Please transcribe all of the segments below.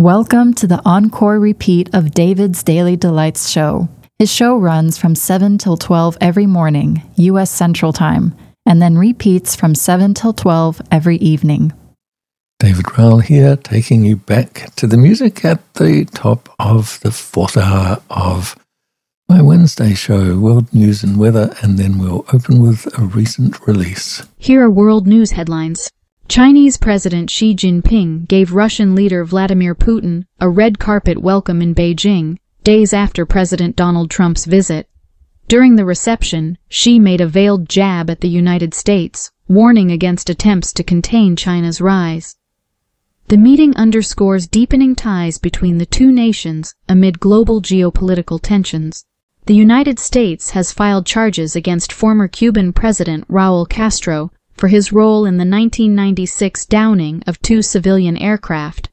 Welcome to the encore repeat of David's Daily Delights show. His show runs from 7 till 12 every morning, U.S. Central Time, and then repeats from 7 till 12 every evening. David Rowell here, taking you back to the music at the top of the fourth hour of my Wednesday show, World News and Weather, and then we'll open with a recent release. Here are world news headlines. Chinese President Xi Jinping gave Russian leader Vladimir Putin a red carpet welcome in Beijing, days after President Donald Trump's visit. During the reception, Xi made a veiled jab at the United States, warning against attempts to contain China's rise. The meeting underscores deepening ties between the two nations amid global geopolitical tensions. The United States has filed charges against former Cuban President Raul Castro for his role in the 1996 downing of 2 civilian aircraft.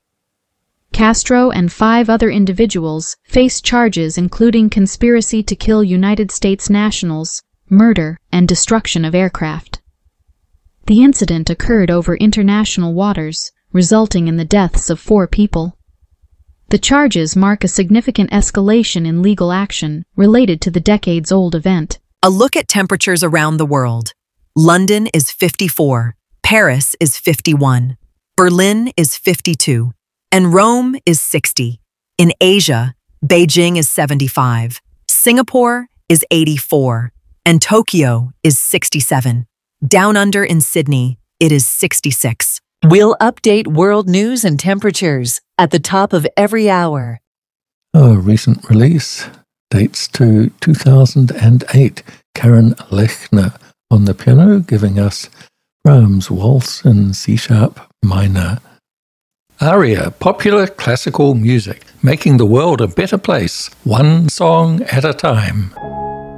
Castro and 5 other individuals face charges including conspiracy to kill United States nationals, murder, and destruction of aircraft. The incident occurred over international waters, resulting in the deaths of 4 people. The charges mark a significant escalation in legal action related to the decades-old event. A look at temperatures around the world. London is 54, Paris is 51, Berlin is 52, and Rome is 60. In Asia, Beijing is 75, Singapore is 84, and Tokyo is 67. Down under in Sydney, it is 66. We'll update world news and temperatures at the top of every hour. A recent release dates to 2008. Karen Lechner on the piano, giving us Brahms' Waltz in C-sharp minor. Aria, popular classical music, making the world a better place, one song at a time.